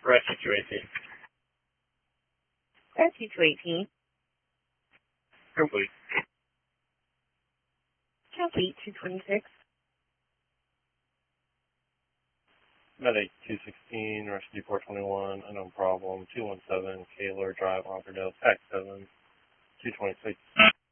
Rescue 218. Rescue 218. Complete. Complete 226. Medic 216, Rescue 421, unknown problem, 217, Kaler Drive, Ockerdale, Pack 7, 226.